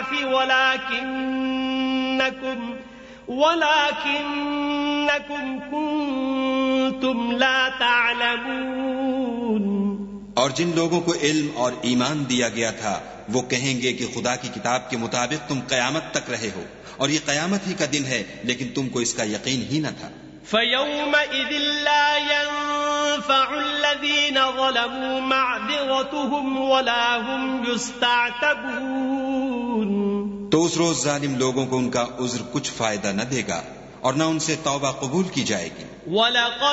बअ्सि वलाकिन्नकुम कुन्तुम ला तअलमून। और जिन लोगों को इल्म और ईमान दिया गया था वो कहेंगे कि खुदा की किताब के मुताबिक तुम कयामत तक रहे हो, और ये कयामत ही का दिन है, लेकिन तुमको इसका यकीन ही न था। फयौमइज़िन ला यन्फ़उल्लज़ीन ज़लमू मअज़िरतुहुम वला हुम युस्तअतबून। तो उस रोज जालिम लोगों को उनका उज्र कुछ फायदा न देगा और न उनसे तौबा कबूल की जाएगी।